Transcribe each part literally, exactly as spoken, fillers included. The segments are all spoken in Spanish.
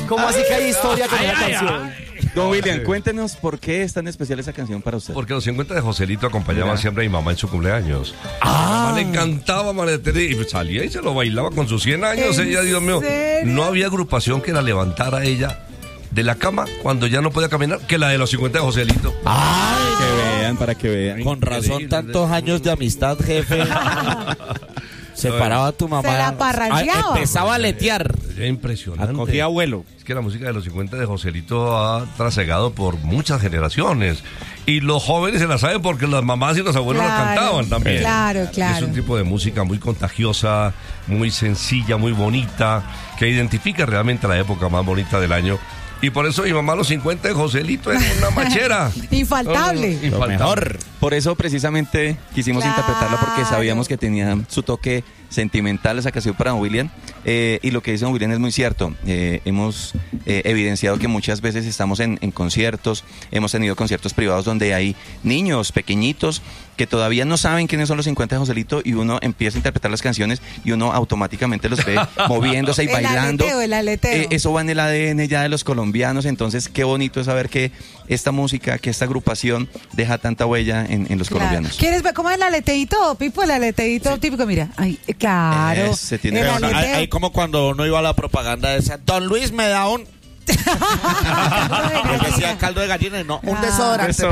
¿Cómo así que hay historia con esa canción? Don William, cuéntenos por qué es tan especial esa canción para usted. Porque los cincuenta de Joselito acompañaban Mira. siempre a mi mamá en su cumpleaños. Ah. A mi mamá le encantaba María Teresa y salía y se lo bailaba con sus cien años. Ella, Dios mío, serio? no había agrupación que la levantara a ella de la cama cuando ya no podía caminar que la de los cincuenta de Joselito. Ay, que vean, para que vean. Con razón, tantos años de amistad, jefe. Se paraba tu mamá. Se la parrandeaba. Ah, empezaba a letear. Es impresionante. Acogía abuelo. Es que la música de los cincuenta de Joselito ha trasegado por muchas generaciones. Y los jóvenes se la saben porque las mamás y los abuelos Claro, la cantaban también. claro, claro. Es un tipo de música muy contagiosa, muy sencilla, muy bonita, que identifica realmente la época más bonita del año. Y por eso mi mamá a los cincuenta de Joselito era una machera. Infaltable. No, no, infaltable. Mejor. Por eso precisamente quisimos Claro. interpretarla porque sabíamos que tenía su toque sentimental esa canción para don William. Eh, y lo que dice don William es muy cierto. Eh, hemos eh, evidenciado que muchas veces estamos en, en conciertos, hemos tenido conciertos privados donde hay niños pequeñitos que todavía no saben quiénes son los cincuenta de Joselito y uno empieza a interpretar las canciones y uno automáticamente los ve moviéndose y El bailando. aleteo, el aleteo. Eh, eso va en el A D N ya de los colombianos, entonces qué bonito es saber que esta música, que esta agrupación deja tanta huella en, en los Claro. colombianos. ¿Quieres ver cómo es el aleteíto, Pipo? El aleteíto típico, mira. Ay, claro. Ese tiene el razón. Ahí, aleteo. ahí como cuando uno iba a la propaganda esa, Don Luis me da un... Yo decía caldo de gallina y no, un Ah. desodorante.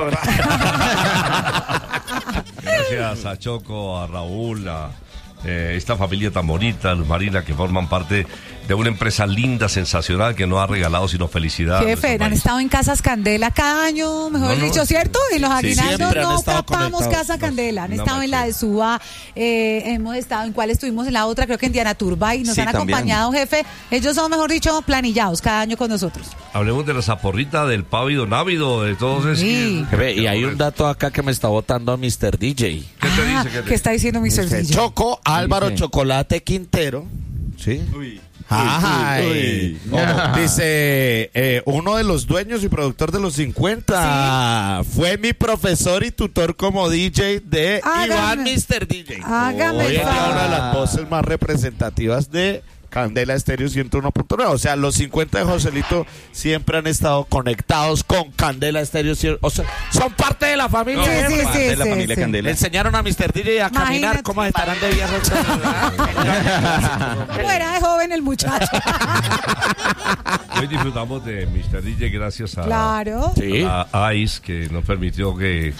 Gracias a Choco, a Raúl, a eh, esta familia tan bonita, Luz Marina, que forman parte de una empresa linda, sensacional, que nos ha regalado sino felicidad. a Jefe, nuestro han país. estado en Casas Candela cada año, mejor No, no, dicho, sí, ¿cierto? En los sí, aguinaldos siempre han no estado capamos conectados. Casa Candela. Han Una estado en la de machera. Suba, eh, hemos estado en cuál estuvimos en la otra, creo que en Diana Turbay, nos Sí, han también. acompañado, jefe. Ellos son, mejor dicho, planillados cada año con nosotros. Hablemos de la zaporrita, del pávido návido, de todos esos. Sí. Jefe, y hay un dato acá que me está botando mister D J. ¿Qué te Ah, dice? ¿Qué te ¿Qué está diciendo mi Dice, sencillo? Choco Álvaro Dice. Chocolate Quintero. ¿Sí? Ay. uy. Dice, eh, uno de los dueños y productor de los cincuenta fue mi profesor y tutor como D J de Hágame- Iván mister D J. Hágame Hoy en día favor. una de las voces más representativas de Candela Estéreo ciento uno punto nueve. O sea, los cincuenta de Joselito siempre han estado conectados con Candela Estéreo. O sea, son parte de la familia. Sí, sí, Parte de la sí, familia sí. Le Candela. enseñaron a mister D J a caminar. Imagínate. ¿Cómo estarán de viejos? ¿Cómo era de joven el muchacho? Hoy disfrutamos de mister D J gracias a, Claro. Sí. a Ice, que nos permitió que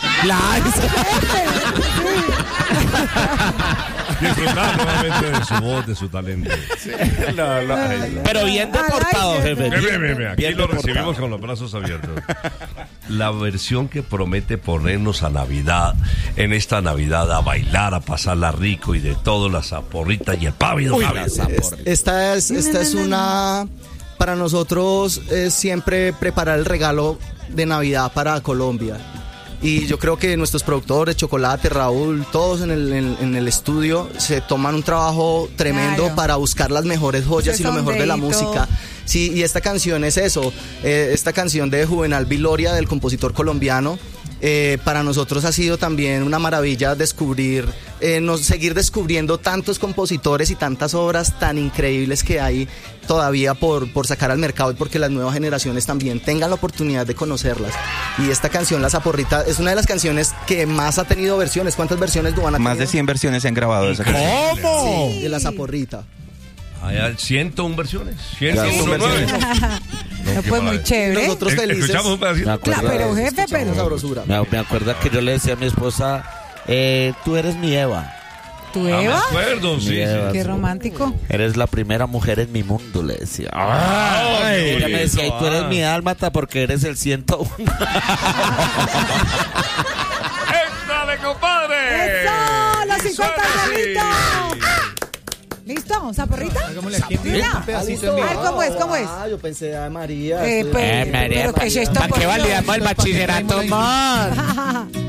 disfrutar nuevamente de su voz, de su talento. No, no. Pero bien deportado, Ay, jefe. Ve, ve, ve, ve, aquí Bien lo deportado. recibimos con los brazos abiertos. La versión que promete ponernos a Navidad, en esta Navidad, a bailar, a pasarla rico y de todo, la zaporrita y el pávido. Uy, pávido. la zaporra. Esta es, esta es una... Para nosotros es siempre preparar el regalo de Navidad para Colombia. Y yo creo que nuestros productores, Chocolate, Raúl, todos en el, en, en el estudio se toman un trabajo tremendo Claro. para buscar las mejores joyas Ese y lo mejor de la sondeíto. música. Sí, y esta canción es eso, eh, esta canción de Juvenal Viloria, del compositor colombiano. Eh, para nosotros ha sido también una maravilla descubrir, eh, nos, seguir descubriendo tantos compositores y tantas obras tan increíbles que hay todavía por, por sacar al mercado y porque las nuevas generaciones también tengan la oportunidad de conocerlas. Y esta canción, La Zaporrita, es una de las canciones que más ha tenido versiones. ¿Cuántas versiones, Duan, ha Más de tenido? cien versiones se han grabado de esa canción. ¿Cómo? Sí, de La Zaporrita. Hay ciento uno versiones. ciento Claro, uno versiones. No, pues muy chévere. Nosotros Eh, felices. Escuchamos un pedacito. Me acuerdo, Claro, pero jefe, Escuchamos pero sabrosura. me, me acuerdo que yo le decía a mi esposa, eh, tú eres mi Eva. ¿tú, Ah, me Eva? acuerdo, sí, Mi sí. Eva. Qué romántico. Eres la primera mujer en mi mundo, le decía. Ay, qué ella me decía, y bonito, tú eres ah. mi dálmata porque eres el ciento uno. ¡Éxtale, compadre! ¡Eso! ¡Los cincuenta Suena así. Joselito! ¿Listo? ¿Zaporrita? Mira. Ah, A ver, ¿cómo es? ¿Cómo es? Ah, yo pensé, ay, María. Eh, estoy- pues, Eh, María, pero ¿qué es esto, ¿para por qué Dios? validamos el bachillerato, man?